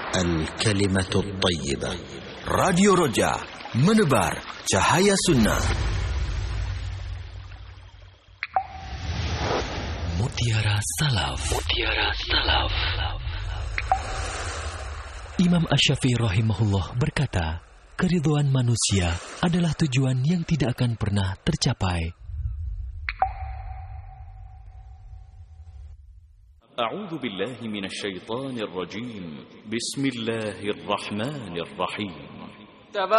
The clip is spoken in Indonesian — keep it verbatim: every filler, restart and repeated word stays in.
Al-Kalimatul Tayyibah. Radio Roja, menebar cahaya sunnah. Mutiara Salaf. Mutiara Salaf. Imam Asy-Syafi'i rahimahullah berkata, keridhaan manusia adalah tujuan yang tidak akan pernah tercapai. A'udzu billahi minasy syaithanir rajim. Bismillahirrahmanirrahim.